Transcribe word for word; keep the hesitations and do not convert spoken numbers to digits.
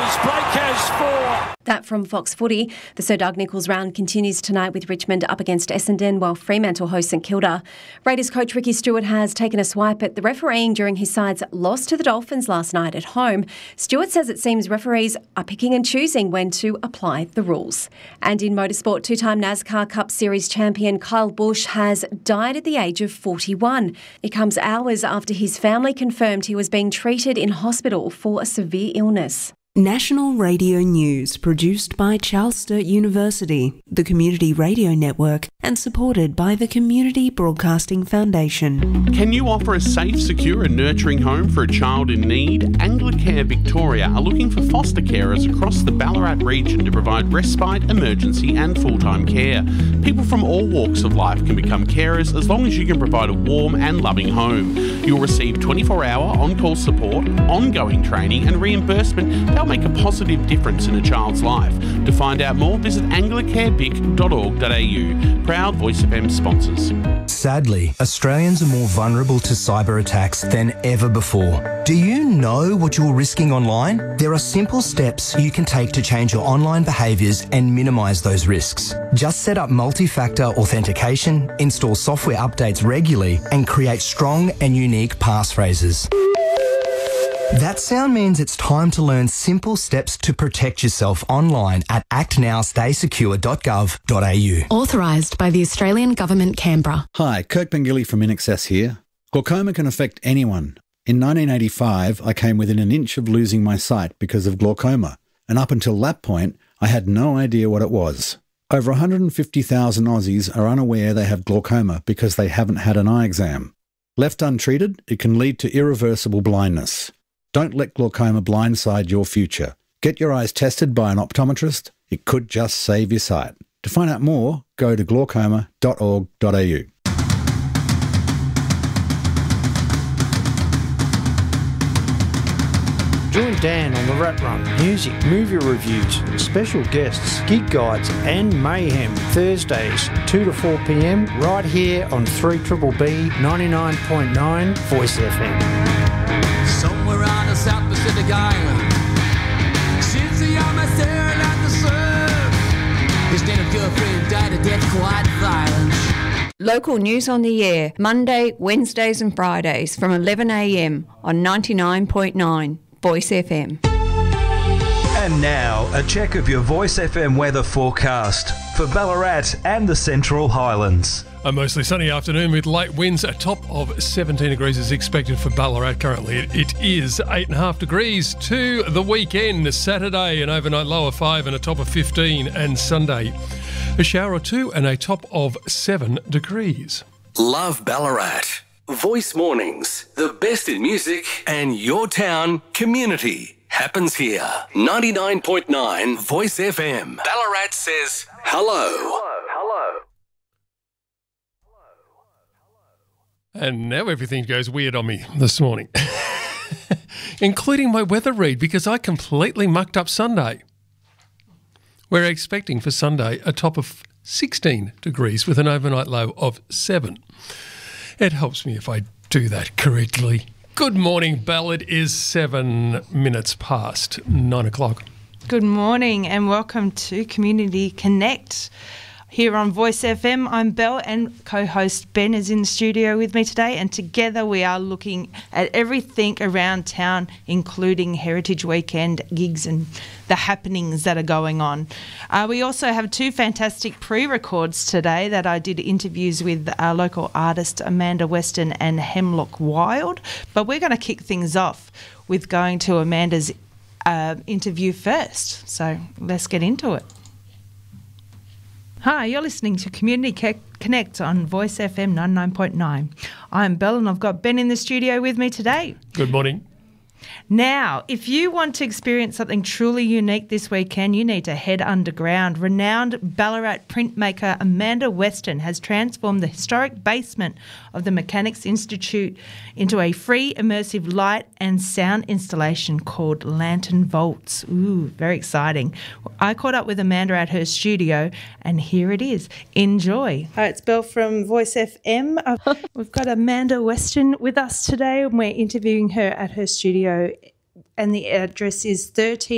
Raiders. Blake has four. That from Fox Footy. The Sir Doug Nicholls round continues tonight with Richmond up against Essendon while Fremantle hosts St Kilda. Raiders coach Ricky Stewart has taken a swipe at the refereeing during his side's loss to the Dolphins last night at home. Stewart says it seems referees are picking and choosing when to apply the rules. And in motorsport, two-time NASCAR Cup Series champion Kyle Busch has died at the age of forty-one. It comes hours after his family confirmed he was being treated in hospital for a severe illness. National Radio News, produced by Charles Sturt University, the Community Radio Network, and supported by the Community Broadcasting Foundation. Can you offer a safe, secure and nurturing home for a child in need? Anglicare Victoria are looking for foster carers across the Ballarat region to provide respite, emergency and full-time care. People from all walks of life can become carers as long as you can provide a warm and loving home. You'll receive twenty-four hour on-call support, ongoing training and reimbursement. They'll make a positive difference in a child's life. To find out more, visit anglicare vic dot org dot a u. Proud Voice F M sponsors. Sadly, Australians are more vulnerable to cyber attacks than ever before. Do you know what you're risking online? There are simple steps you can take to change your online behaviours and minimise those risks. Just set up multi-factor authentication, install software updates regularly, and create strong and unique passphrases. That sound means it's time to learn simple steps to protect yourself online at act now stay secure dot gov dot a u. Authorised by the Australian Government, Canberra. Hi, Kirk Pengilly from InAccess here. Glaucoma can affect anyone. In nineteen eighty-five, I came within an inch of losing my sight because of glaucoma, and up until that point, I had no idea what it was. Over one hundred fifty thousand Aussies are unaware they have glaucoma because they haven't had an eye exam. Left untreated, it can lead to irreversible blindness. Don't let glaucoma blindside your future. Get your eyes tested by an optometrist. It could just save your sight. To find out more, go to glaucoma dot org dot a u. Join Dan on the Rat Run. Music, movie reviews, special guests, gig guides and mayhem. Thursdays, two to four p m, right here on three B B B ninety-nine point nine Voice F M. Somewhere on the South Pacific Island, since the young staring at the surf, his then girlfriend died of death, quite violent. Local news on the air, Monday, Wednesdays and Fridays from eleven a m on ninety-nine point nine Voice F M. And now, a check of your Voice F M weather forecast for Ballarat and the Central Highlands. A mostly sunny afternoon with light winds. A top of seventeen degrees is expected for Ballarat currently. It, it is eight point five degrees to the weekend. Saturday, an overnight low of five and a top of fifteen. And Sunday, a shower or two and a top of seven degrees. Love Ballarat. Voice Mornings. The best in music and your town community happens here. ninety-nine point nine Voice F M. Ballarat says hello. Hello. Hello. And now everything goes weird on me this morning, including my weather read, because I completely mucked up Sunday. We're expecting for Sunday a top of sixteen degrees with an overnight low of seven. It helps me if I do that correctly. Good morning, Belle. It is seven minutes past nine o'clock. Good morning and welcome to Community Connect. Here on Voice F M, I'm Belle and co-host Ben is in the studio with me today, and together we are looking at everything around town, including Heritage Weekend gigs and the happenings that are going on. Uh, we also have two fantastic pre-records today that I did interviews with our local artist Amanda Weston and Hemlock Wild, but we're going to kick things off with going to Amanda's uh, interview first. So let's get into it. Hi, you're listening to Community Connect on Voice F M ninety-nine point nine. I'm Belle and I've got Ben in the studio with me today. Good morning. Now, if you want to experience something truly unique this weekend, you need to head underground. Renowned Ballarat printmaker Amanda Weston has transformed the historic basement of the Mechanics Institute into a free immersive light and sound installation called Lantern Vaults. Ooh, very exciting. I caught up with Amanda at her studio and here it is. Enjoy. Hi, it's Belle from Voice F M. Uh, we've got Amanda Weston with us today and we're interviewing her at her studio. And the address is thirteen